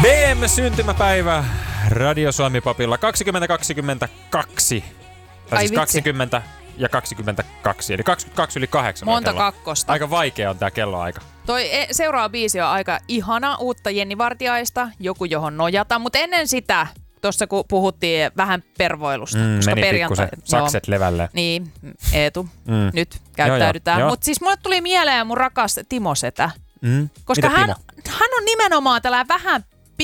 VM-syntymäpäivä Radio Suomi-popilla 2022. Tai siis 20 ja 22, eli 22 yli 8. Monta kakkosta. Aika vaikea on tää kelloaika. Toi seuraava biisi on aika ihana, uutta Jenni Vartiaista, joku johon nojata, mutta ennen sitä, tuossa kun puhuttiin vähän pervoilusta, koska meni pikkusen sakset levälle. Niin, Eetu, nyt käyttäydytään. Mutta siis mulle tuli mieleen mun rakas Timo Setä, koska hän on nimenomaan tällainen vähän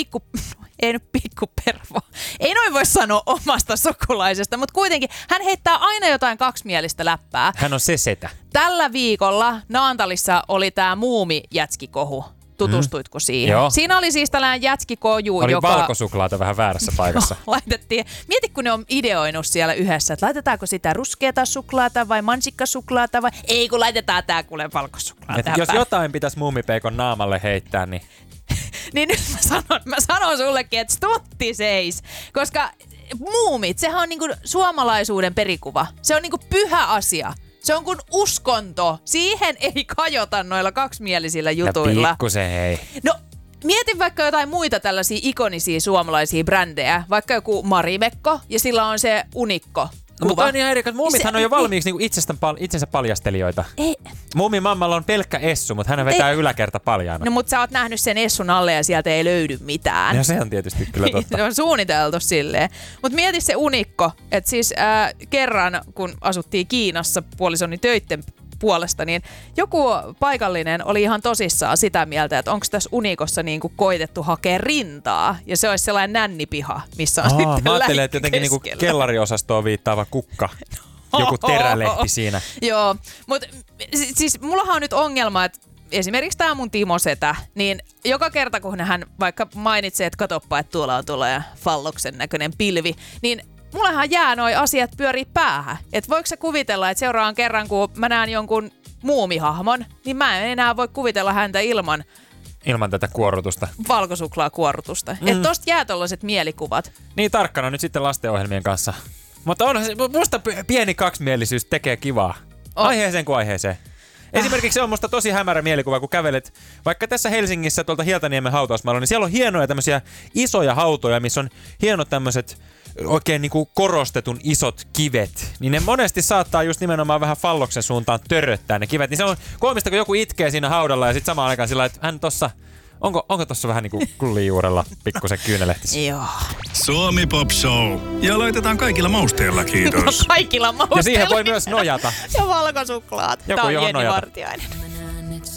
ei nyt pikkupervo. Ei noin voi sanoa omasta sukulaisesta, mutta kuitenkin hän heittää aina jotain kaksimielistä läppää. Hän on se setä. Tällä viikolla Naantalissa oli tää muumijätskikohu. Tutustuitko siihen? Joo. Siinä oli siis tällainen jätskikoju, oli valkosuklaata vähän väärässä paikassa. Laitettiin. Mieti, kun ne on ideoinut siellä yhdessä, että laitetaanko sitä ruskeata suklaata vai mansikkasuklaata vai ei, kun laitetaan tää kuule valkosuklaata. Jos jotain pitäisi muumipeikon naamalle heittää, niin... niin nyt mä sanon sullekin, että stutti seis, koska muumit, sehän on niinku suomalaisuuden perikuva. Se on niinku pyhä asia. Se on kuin uskonto. Siihen ei kajota noilla kaksimielisillä jutuilla. Ja pikkusen hei. No, mietin vaikka jotain muita tällaisia ikonisia suomalaisia brändejä. Vaikka joku Marimekko ja sillä on se unikko. No, mutta on ihan eri, että muumithan on jo valmiiksi niinku itsensä paljastelijoita. Ei. Muumin mammalla on pelkkä essu, mutta hän vetää yläkerta paljaana. No, mutta sä oot nähnyt sen essun alle ja sieltä ei löydy mitään. Ja se on tietysti kyllä totta. Se on suunniteltu silleen. Mutta mieti se unikko, että siis kerran kun asuttiin Kiinassa puolisoni töitten puolesta, niin joku paikallinen oli ihan tosissaan sitä mieltä, että onko tässä unikossa niinku koitettu hakea rintaa. Ja se olisi sellainen nännipiha, missä on sitten mä ajattelen, että jotenkin niinku kellariosastoon viittaava kukka. Joku terälehti siinä. Joo, mutta siis mullahan on nyt ongelma, että esimerkiksi tämä mun Timo Setä, niin joka kerta kun hän vaikka mainitsee, että katoppa, että tuolla tulee falloksen näköinen pilvi, niin mullehan jää noi asiat pyörii päähän. Että voiko sä kuvitella, että seuraavan kerran, kun mä näen jonkun muumihahmon, niin mä en enää voi kuvitella häntä ilman tätä kuorrutusta. Valkosuklaakuorrutusta. Että tosta jää tollaiset mielikuvat. Niin tarkkana nyt sitten lastenohjelmien kanssa. Mutta onhan se, musta pieni kaksimielisyys tekee kivaa. Aiheeseen kuin aiheeseen. Esimerkiksi se on musta tosi hämärä mielikuva, kun kävelet vaikka tässä Helsingissä tuolta Hietaniemen hautausmaalla, niin siellä on hienoja tämmöisiä isoja hautoja, missä on hienot tämmöiset oikein niinku korostetun isot kivet. Niin ne monesti saattaa just nimenomaan vähän falloksen suuntaan törröttää ne kivet. Niin se on koomista, kun joku itkee siinä haudalla ja sitten samaan aikaan sillä että hän tossa... Onko tossa vähän niinku kullijuurella pikkusen kyynelehtis? Joo. Suomi Pop Show. Ja laitetaan kaikilla mausteilla, kiitos. Kaikilla mausteilla. Ja siihen voi myös nojata. Ja valkosuklaat. Joku Tää on johon Jenni nojata. Vartiainen.